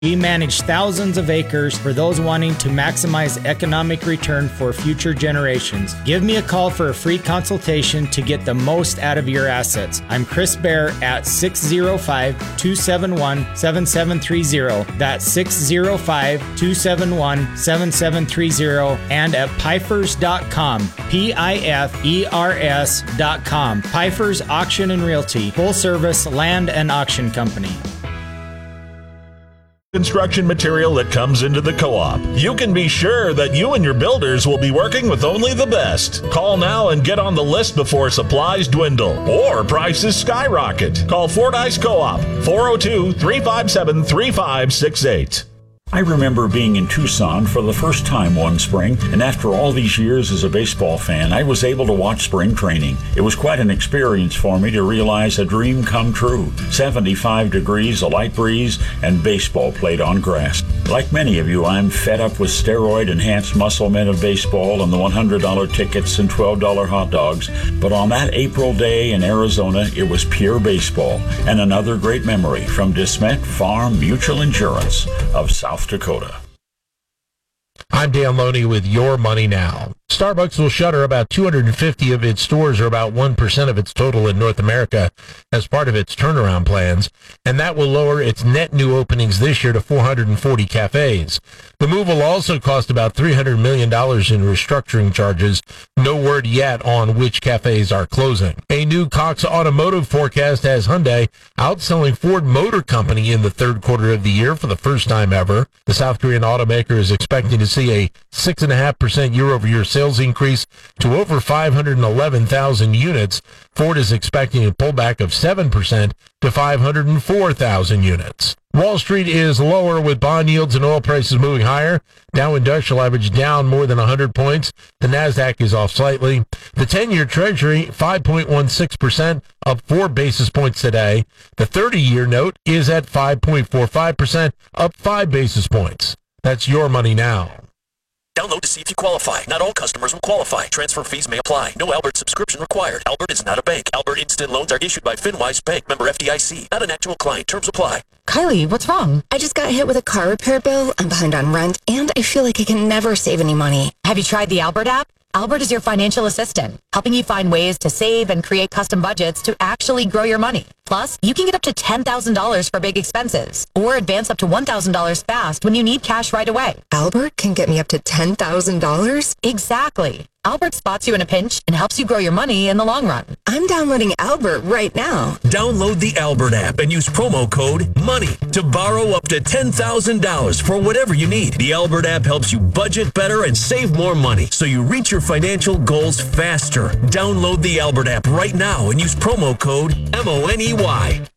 We manage thousands of acres for those wanting to maximize economic return for future generations. Give me a call for a free consultation to get the most out of your assets. I'm Chris Bear at 605-271-7730. That's 605-271-7730 and at Pifers.com. Pifers.com. Pifers Auction and Realty, full service land and auction company. Construction material that comes into the co-op. You can be sure that you and your builders will be working with only the best. Call now and get on the list before supplies dwindle or prices skyrocket. Call Fordyce Co-op, 402-357-3568. I remember being in Tucson for the first time one spring, and after all these years as a baseball fan, I was able to watch spring training. It was quite an experience for me to realize a dream come true. 75 degrees, a light breeze, and baseball played on grass. Like many of you, I'm fed up with steroid-enhanced muscle men of baseball and the $100 tickets and $12 hot dogs. But on that April day in Arizona, it was pure baseball, and another great memory from DeSmet Farm Mutual Insurance of South Dakota. I'm Dan Loney with Your Money Now. Starbucks will shutter about 250 of its stores, or about 1% of its total in North America, as part of its turnaround plans, and that will lower its net new openings this year to 440 cafes. The move will also cost about $300 million in restructuring charges. No word yet on which cafes are closing. A new Cox Automotive forecast has Hyundai outselling Ford Motor Company in the third quarter of the year for the first time ever. The South Korean automaker is expecting to see a 6.5% year-over-year sales increase to over 511,000 units. Ford is expecting a pullback of 7% to 504,000 units. Wall Street is lower with bond yields and oil prices moving higher. Dow Industrial Average down more than 100 points. The Nasdaq is off slightly. The 10-year Treasury 5.16%, up 4 basis points today. The 30-year note is at 5.45%, up 5 basis points. That's Your Money Now. Download to see if you qualify. Not all customers will qualify. Transfer fees may apply. No Albert subscription required. Albert is not a bank. Albert Instant Loans are issued by FinWise Bank, member FDIC. Not an actual client. Terms apply. Kylie, what's wrong? I just got hit with a car repair bill. I'm behind on rent, and I feel like I can never save any money. Have you tried the Albert app? Albert is your financial assistant, helping you find ways to save and create custom budgets to actually grow your money. Plus, you can get up to $10,000 for big expenses, or advance up to $1,000 fast when you need cash right away. Albert can get me up to $10,000? Exactly. Albert spots you in a pinch and helps you grow your money in the long run. I'm downloading Albert right now. Download the Albert app and use promo code MONEY to borrow up to $10,000 for whatever you need. The Albert app helps you budget better and save more money so you reach your financial goals faster. Download the Albert app right now and use promo code MONEY.